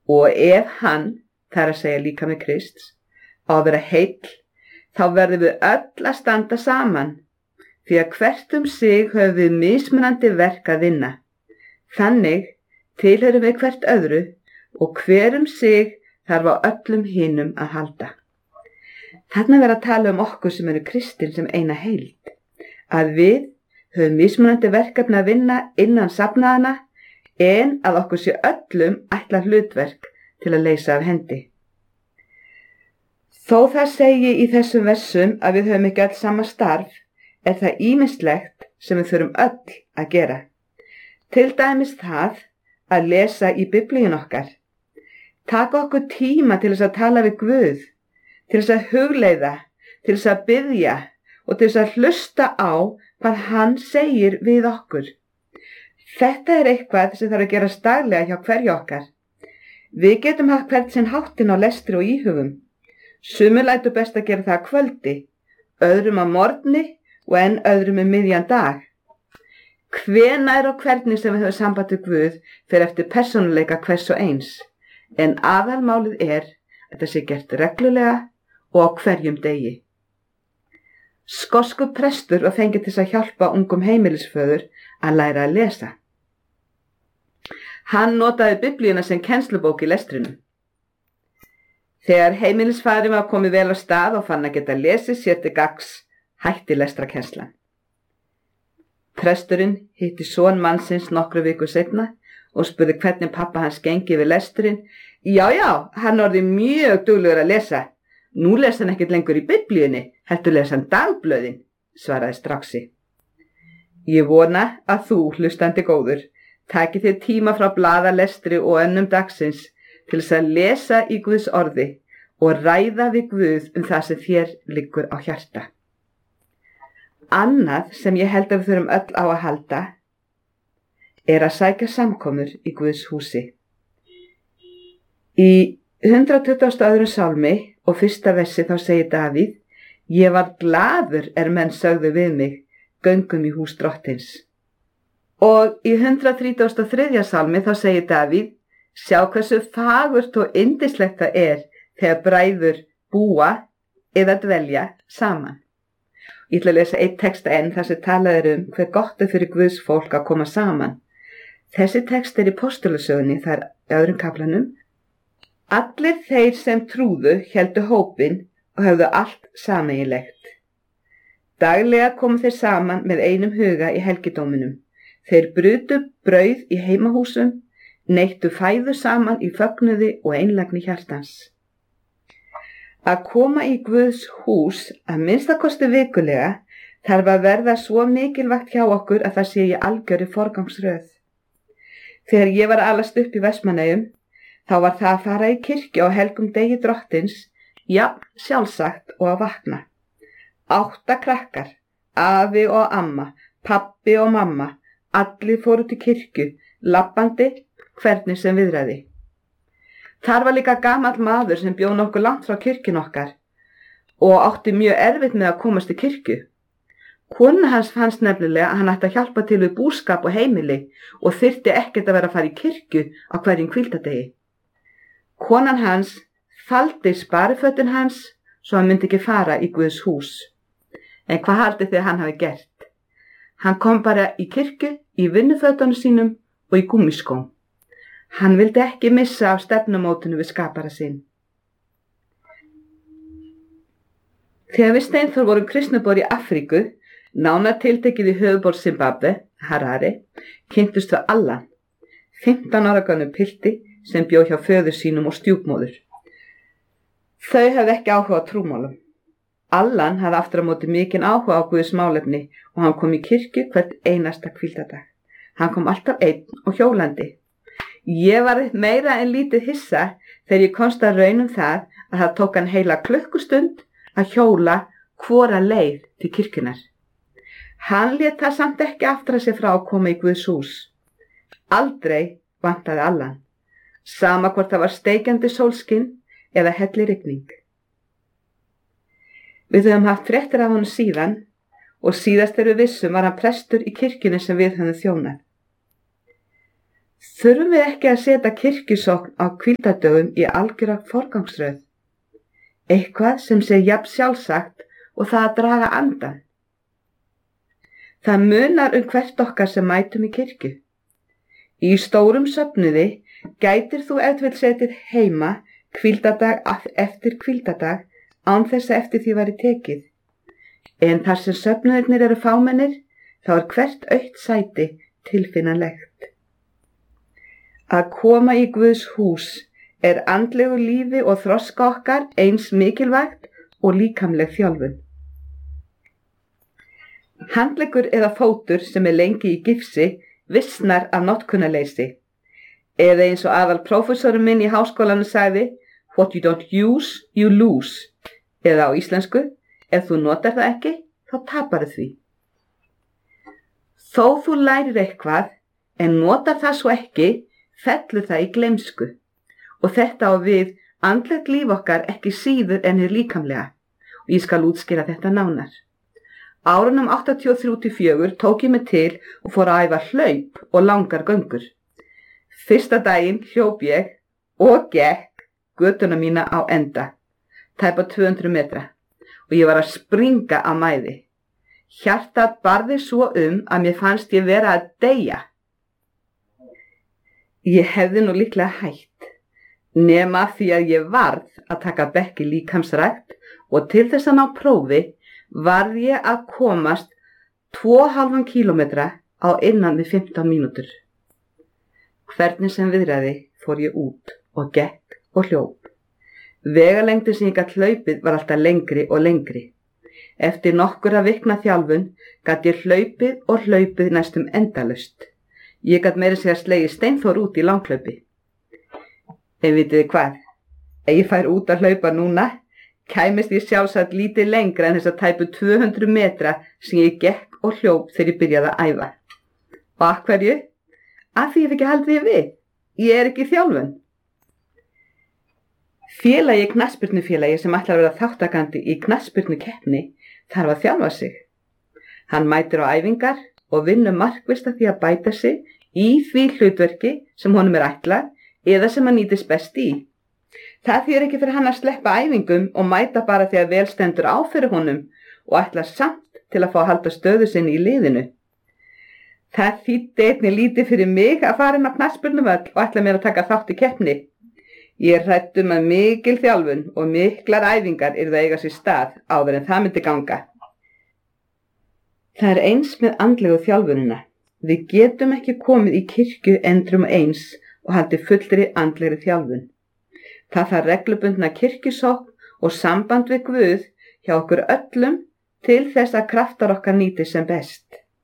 Og ef hann, það er að segja líkami Krists, á að vera heill, þá verðum við öll að standa saman, því að hvert sig höfum við mismunandi verk að vinna. Þannig tilheyrum við hvert öðru og hver sig þarf á öllum hinum að halda. Þarna verður að tala okkur sem eru kristin sem eina heild, að við höfum mismunandi verkefni að vinna innan safnaðana en að okkur sé öllum ætla hlutverk til að leysa af hendi. Þó það segi í þessum versum að við höfum ekki öll sama starf, er það ýmislegt sem við þurfum öll að gera. Til dæmis það að lesa í Biblíun okkar. Taka okkur tíma til þess að tala við Guð, til þess að hugleiða, til þess að biðja og til þess að hlusta á hvað hann segir við okkur. Þetta er eitthvað sem þarf að gera daglega hjá hverju okkar. Við getum haft hvert sinn háttinn á lestri og íhugum. Sumir lætur best að gera það að kvöldi, öðrum að morgni og enn öðrum miðjan dag. Hvenær og hvernig sem við höfum samband við Guð fer eftir persónuleika hvers og eins, en aðalmálið er að það sé gert reglulega og á hverjum degi. Skoskur prestur var fengið til að hjálpa ungum heimilisföður að læra að lesa. Hann notaði Biblíuna sem kennslubók í lestrinu. Þegar heimilisfaðurinn var komið vel á stað og fann að geta lesið sér til gagns, hætti lestrakennslan. Presturinn hitti son mannsins nokkru viku seinna og spurði hvernig pappa hans gengi við lesturinn. Já, hann orðið mjög duglegur að lesa. Nú lesa hann ekkert lengur í Biblíunni, heldur lesa hann dagblöðin, svaraði Stráksi. Ég vona að þú, hlustandi góður, taki þér tíma frá blaðalestri og önnum dagsins til þess að lesa í Guðs orði og ræða við Guð það sem þér liggur á hjarta. Annað sem ég held að við þurfum öll á að halda er að sækja samkomur í Guðs húsi. Í 122. sálmi og 1. versi þá segir Davíð: Ég var glaður menn sögðu við mig, göngum í hús drottins. Og í 133. sálmi þá segir Davíð: Sjá hversu fagurt og yndislegt það þegar bræður búa eða dvelja saman. Ég ætla að lesa einn texta enn þar sem talað hve gott fyrir Guðs fólk að koma saman. Þessi text í Postulasögunni, þar öðrum kaflanum. Allir þeir sem trúðu héldu hópinn og höfðu allt sameiginlegt. Daglega komu þeir saman með einum huga í helgidóminum. Þeir brutu brauð í heimahúsum, neittu fæðu saman í fögnuði og einlægni hjartans. Að koma í Guðs hús að minnstakosti vikulega þarf að verða svo mikilvægt hjá okkur að það sé í algjörri forgangsröð. Þegar ég var að alast upp í Vestmannaeyjum, þá var það að fara í kirkju á helgum degi drottins, jafn sjálfsagt og að vakna. 8 krakkar, afi og amma, pabbi og mamma, allir fóru til kirkju, labbandi hvernig sem viðraði. Þar var líka gamall maður sem bjó nokkuð langt frá kirkjun okkar og átti mjög erfitt með að komast til kirkju. Kona hans fannst nefnilega að hann ætti að hjálpa til við búskap og heimili og þyrfti ekkert að vera að fara í kirkju á hverjum hvíldardegi. Konan hans faldi sparifötin hans svo hann myndi ekki fara í Guðs hús. En hvað haldið þið hann hafi gert? Hann kom bara í kirkju í vinnufötunum sínum og í gúmmiskóm. Hann vildi ekki missa af stefnumótinu við skapara sinn. Þegar við Steinþór vorum kristnubor í Afríku, nánar tiltekið í höfuðborg Zimbabwe, Harare, kynntust við Allan, 15 ára gömlum pilti sem bjó hjá föður sínum og stjúpmóður. Þau hafði ekki áhuga á trúmálum. Allan hafði aftur á móti mikinn áhuga á Guðs málefni og hann kom í kirkju hvert einasta hvíldardag. Hann kom alltaf einn og hjólandi. Ég var meira en lítið hissa þegar ég komst að raun það að það tók hann heila klukkustund að hjóla hvora leið til kirkjunar. Hann lét það samt ekki aftra sig frá að koma í Guðs hús. Aldrei vantaði Allan, sama hvort það var steikjandi sólskinn eða hellirigning. Við höfum haft fréttir af honum síðan og síðast þegar við vissum var hann prestur í kirkjunni sem við höfum þjónað. Þurfum við ekki að setja kirkjusókn á hvíldardögum í algjöra forgangsröð? Eitthvað sem sé jafn sjálfsagt og það að draga andan. Það munar hvert okkar sem mætum í kirkju. Í stórum söfnuði gætir þú ef þú vill setja heima hvíldardag eftir hvíldardag án þess að eftir því væri tekið. En þar sem söfnuðirnir eru fámennir, þá er hvert autt sæti tilfinnanlegt. Að koma í Guðs hús er andlegu lífi og þroska okkar eins mikilvægt og líkamleg þjálfun. Handleggur eða fótur sem er lengi í gifsi vissnar af notkunarleysi. Eða eins og aðal prófessorinn minn í háskólanum sagði, what you don't use, you lose. Eða á íslensku, ef þú notar það ekki, þá taparðu því. Þó þú lærir eitthvað, en notar það svo ekki, fellur það í gleymsku. Og þetta á við andlegt líf okkar ekki síður en hið líkamlega. Og ég skal útskýra þetta nánar. Árunum 83-4 tók ég mig til og fór að æfa hlaup og langar göngur. Fyrsta daginn hljóp ég og gekk götuna mína á enda, tæpa 200 metra, og ég var að springa af mæði. Hjartað barði svo að mér fannst ég vera að deyja. Ég hefði nú líklega hætt, nema því að ég varð að taka bekk í líkamsrækt og til þess að ná prófi varð ég að komast 2,5 kílómetra á innan við 15 mínútur. Hvernig sem viðraði fór ég út og gekk og hljóp. Vegalengdin sem ég gat hlaupið var alltaf lengri og lengri. Eftir nokkura vikna þjálfun gat ég hlaupið næstum endalaust. Ég gat meira segja slegið Steinþór út í langhlaupi. En vitið hvað? Ef ég fær út að hlaupa núna, kæmist ég sjálfsagt lítið lengra en þess að tæpu 200 metra sem ég gekk og hljóp þegar ég byrjaði að æfa. Og af hverju? Af því ég hef ekki haldið við. Ég er ekki í þjálfun. Knattspyrnufélagi sem ætlar að vera þáttakandi í knattspyrnukeppni þarf að þjálfa sig. Hann mætir á æfingar og vinnur markvisst að því að bæta sig í því hlutverki sem honum er ætlað eða sem hann nýtist best í. Það þýðir ekki fyrir hann að sleppa æfingum og mæta bara því að vel stendur á fyrir honum og ætla samt til að fá að halda stöðu sinni í liðinu. Það þýddi einnig lítið fyrir mig að fara inn á knattspyrnuvöll og ætla mér að taka þátt í keppni. Ég er hrædd að mikil þjálfun og miklar æfingar yrðu að eiga sér stað áður en það myndi ganga. Það er eins með andlegu þjálfunina. Við getum ekki komið í kirkju endrum eins og haldið fullri andlegri þjálfun. Það þarf reglubundna kirkjusókn og samband við Guð hjá okkur öllum til þess að kraftar okkar nýtist sem best.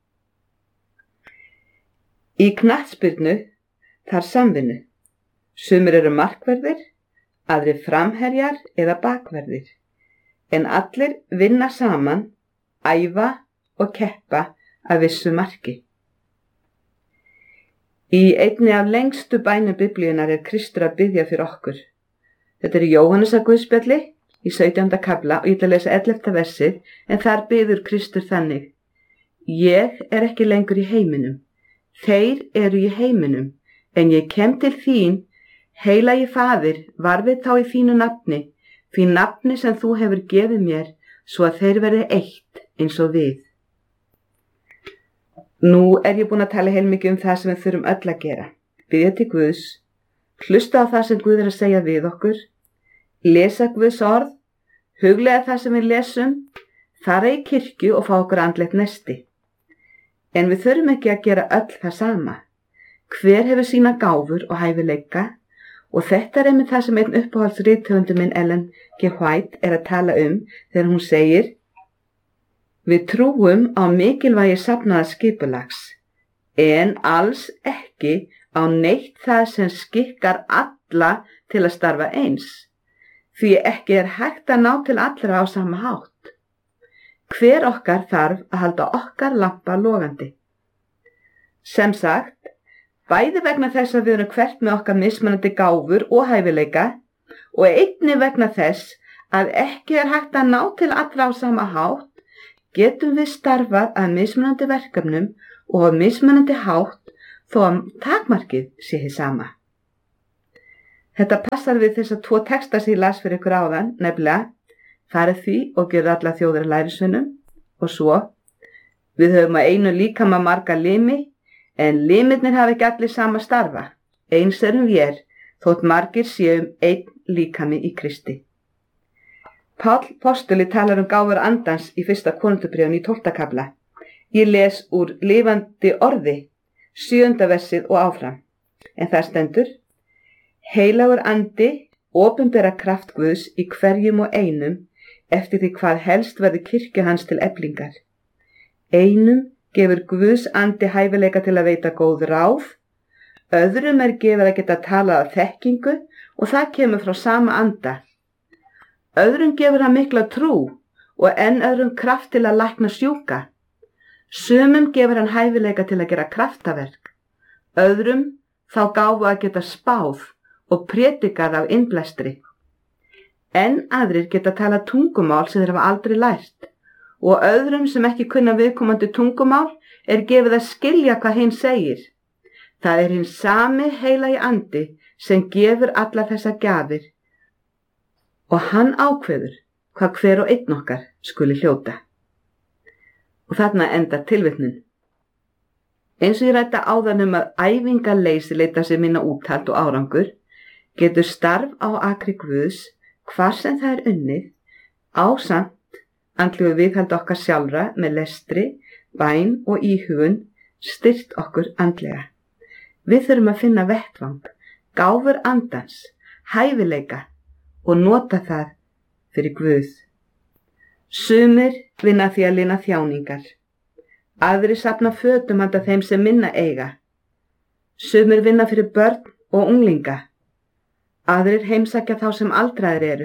Í knattspyrnu þarf samvinnu. Sumir eru markverðir, aðrir framherjar eða bakverðir. En allir vinna saman, æfa og keppa að vissu marki. Í einni af lengstu bænum Biblíunnar er Kristur að biðja fyrir okkur. Þetta er í Jóhannesar Guðspjalli í 17. kafla og ég ætla að lesa 11. versið, en þar biður Kristur þannig: Ég er ekki lengur í heiminum, þeir eru í heiminum, en ég kem til þín, heilagi Faðir, varfið þá í þínu nafni, því nafni sem þú hefur gefið mér, svo að þeir verði eitt eins og við. Nú er ég búin að tala heilmikið það sem við þurfum öll að gera. Biðja til Guðs, hlusta á það sem Guð er að segja við okkur, lesa Guðs orð, huglega það sem við lesum, fara í kirkju og fá okkur andlegt nesti. En við þurfum ekki að gera öll það sama. Hver hefur sína gáfur og hæfileika, og þetta er einmitt það sem einn uppáhaldsrithöfundur minn Ellen G. White er að tala þegar hún segir: Við trúum á mikilvægi safnaða skipulags, en alls ekki á neitt það sem skikkar alla til að starfa eins, því ekki er hægt að ná til allra á sama hátt. Hver okkar þarf að halda okkar lampa logandi. Sem sagt, bæði vegna þess að við erum hvert með okkar mismunandi gáfur og hæfileika og einnig vegna þess að ekki er hægt að ná til allra á sama hátt, getum við starfað að mismunandi verkefnum og á mismunandi hátt þó að takmarkið sé hið sama. Þetta passar við þessa 2 texta sem ég las fyrir ykkur áðan, nefnilega, farið því og gjörðu alla þjóðir að lærisveinum, og svo, við höfum að einu líkama marga limi, en limirnir hafa ekki allir sama starfa. Eins erum vér, þótt margir séum einn líkami í Kristi. Páll postuli talar gáfur andans í 1. Korinthubréfinu í 12. kafla. Ég les úr lifandi orði, 7. versið og áfram. En það stendur: Heilagur andi opinbera kraft Guðs í hverjum og einum eftir því hvað helst verður kirkju hans til eflingar. Einum gefur Guðs andi hæfileika til að veita góð ráð, öðrum gefið að geta talað af þekkingu og það kemur frá sama anda. Öðrum gefur hann mikla trú og enn öðrum kraft til að lækna sjúka. Sumum gefur hann hæfileika til að gera kraftaverk, öðrum þá gáfu að geta spáð og prédikað af innblæstri. En aðrir geta talað tungumál sem þeir hafa aldrei lært og öðrum sem ekki kunna viðkomandi tungumál gefið að skilja hvað hinn segir. Það hinn sami heilagi andi sem gefur alla þessar gjafir og hann ákveður hvað hver og einn okkar skuli hljóta. Og þarna endar tilvitnun. Eins og ég ræddi áðan að æfingarleysi leita sér minna úthald og árangur, getur starf á akri Guðs, hvar sem það unnið, ásamt andlegu viðhald okkar sjálfra með lestri, bæn og íhugun, styrkt okkur andlega. Við þurfum að finna vettvang, gáfur andans, hæfileika og nota það fyrir Guð. Sumir vinna því að lina þjáningar. Aðrir safna fötum handa þeim sem minna eiga. Sumir vinna fyrir börn og unglinga. Aðrir heimsækja þá sem aldraðir eru.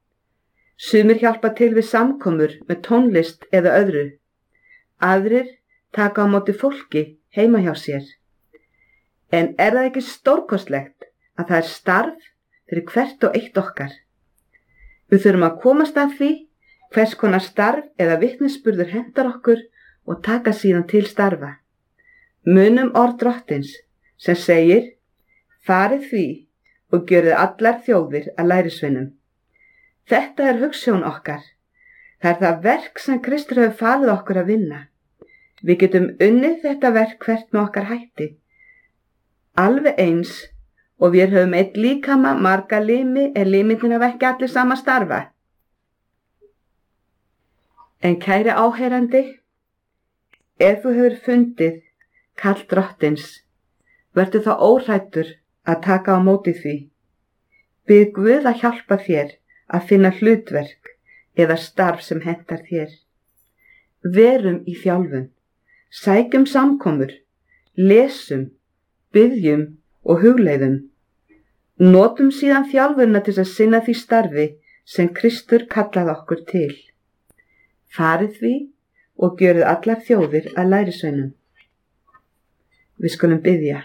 Sumir hjálpa til við samkomur með tónlist eða öðru. Aðrir taka á móti fólki heima hjá sér. En það ekki stórkostlegt að það starf fyrir hvert og eitt okkar? Við þurfum að komast að því hvers konar starf eða vitnisburður hentar okkur og taka síðan til starfa. Munum orð Drottins sem segir: farið því og gjörið allar þjóðir að lærisveinum. Þetta hugsjón okkar. Það það verk sem Kristur hefur falið okkur að vinna. Við getum unnið þetta verk hvert með okkar hætti. Alveg eins og við höfum einn líkama marga limi limirnir hafa ekki allir sama starfa. En kæri áheyrandi, ef þú hefur fundið kall Drottins, vertu þá óhræddur að taka á móti því. Bið Guð að hjálpa þér að finna hlutverk eða starf sem hentar þér. Verum í þjálfun, sækjum samkomur, lesum, biðjum og hugleiðum. Notum síðan þjálfunna til að sinna því starfi sem Kristur kallaði okkur til. Farið því og gjörið allar þjóðir að lærisveinum. Við skulum biðja.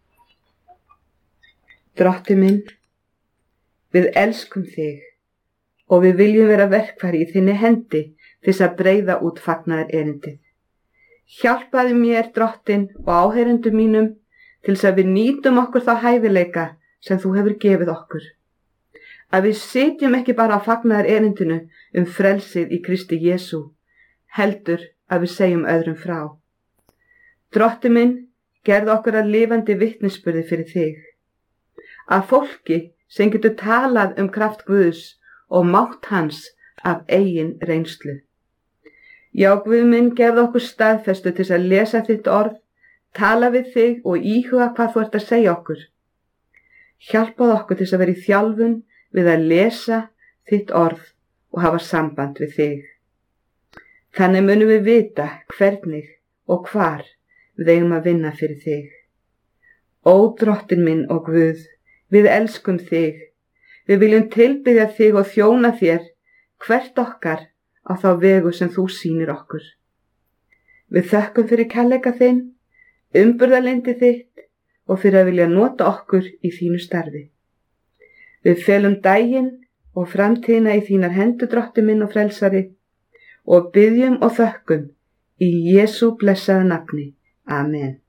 Drotti minn, við elskum þig og við viljum vera verkfæri í þinni hendi til að breiða út fagnaðar erindið. Hjálpaðu mér, Drottin, og áheyrendum mínum til að við nýtum okkur þá hæfileika sem þú hefur gefið okkur. Að við sitjum ekki bara á fagnaðar erindinu frelsið í Kristi Jesú, heldur að við segjum öðrum frá. Drotti minn, gerðu okkur að lifandi vitnisburði fyrir þig. Að fólki sem getur talað kraft Guðs og mátt hans af eigin reynslu. Já, Guð minn, gefðu okkur staðfestu til að lesa þitt orð, tala við þig og íhuga hvað þú ert að segja okkur. Hjálpað okkur til að vera í þjálfun við að lesa þitt orð og hafa samband við þig. Þannig munum við vita hvernig og hvar við eigum að vinna fyrir þig. Ó, Drottin minn og Guð, við elskum þig. Við viljum tilbiðja þig og þjóna þér hvert okkar á þá vegu sem þú sýnir okkur. Við þökkum fyrir kærleika þinn, umburðarlyndi þitt og fyrir að vilja nota okkur í þínu starfi. Við felum daginn og framtíðina í þínar hendur, Drottinn minn og frelsari, og biðjum og þökkum í Jesú blessaða nafni. Amen.